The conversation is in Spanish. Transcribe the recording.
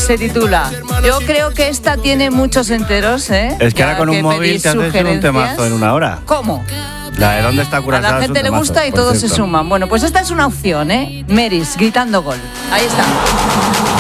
se titula. Yo creo que esta tiene muchos enteros, ¿eh? Es que ahora con un móvil te haces un temazo en una hora. ¿Cómo? La de ¿Dónde está Curazao? A la gente le gusta y todos se suman. Bueno, pues esta es una opción, ¿eh? Meris, gritando gol. Ahí está.